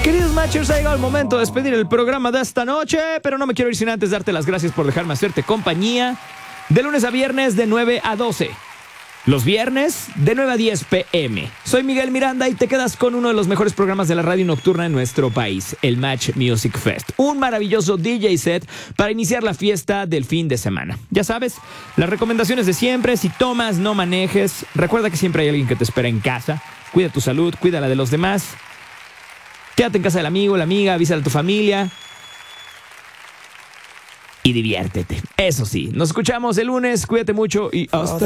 Queridos Matchers, ha llegado el momento de despedir el programa de esta noche, pero no me quiero ir sin antes darte las gracias por dejarme hacerte compañía de lunes a viernes de 9 a 12. Los viernes de 9 a 10 p.m. Soy Miguel Miranda y te quedas con uno de los mejores programas de la radio nocturna en nuestro país, el Match Music Fest. Un maravilloso DJ set para iniciar la fiesta del fin de semana. Ya sabes, las recomendaciones de siempre: si tomas, no manejes. Recuerda que siempre hay alguien que te espera en casa. Cuida tu salud, cuida la de los demás. Quédate en casa del amigo, la amiga, avísale a tu familia. Y diviértete. Eso sí, nos escuchamos el lunes. Cuídate mucho y hasta